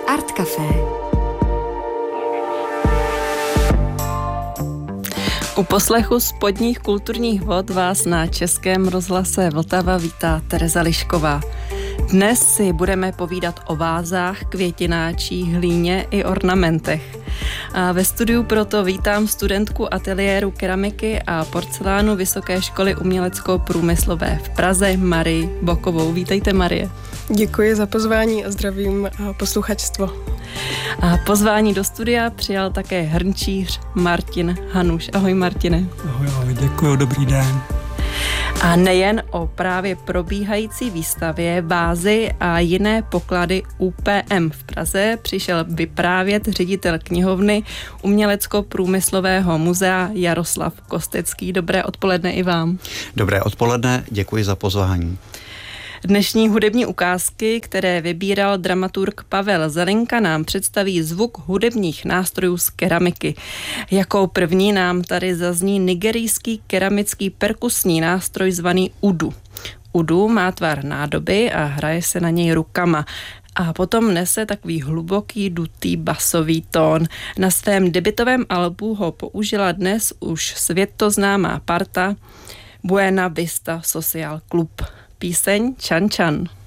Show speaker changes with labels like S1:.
S1: Art Café.
S2: U poslechu spodních kulturních vod vás na Českém rozhlase Vltava vítá Tereza Lišková. Dnes si budeme povídat o vázách, květináčích, hlíně i ornamentech. A ve studiu proto vítám studentku ateliéru keramiky a porcelánu Vysoké školy umělecko-průmyslové v Praze, Marii Bokovou. Vítejte, Marie.
S3: Děkuji za pozvání a zdravím posluchačstvo.
S2: A pozvání do studia přijal také hrnčíř Martin Hanuš. Ahoj, Martine.
S4: Ahoj, děkuji, dobrý den.
S2: A nejen o právě probíhající výstavě vázy a jiné poklady UPM v Praze přišel vyprávět ředitel knihovny Umělecko-průmyslového muzea Jaroslav Kostecký. Dobré odpoledne i vám.
S5: Dobré odpoledne, děkuji za pozvání.
S2: Dnešní hudební ukázky, které vybíral dramaturg Pavel Zelinka, nám představí zvuk hudebních nástrojů z keramiky. Jako první nám tady zazní nigerijský keramický perkusní nástroj zvaný udu. Udu má tvar nádoby a hraje se na něj rukama. A potom nese takový hluboký, dutý basový tón. Na svém debutovém albu ho použila dnes už světoznámá parta Buena Vista Social Club. Píseň Čan Čan.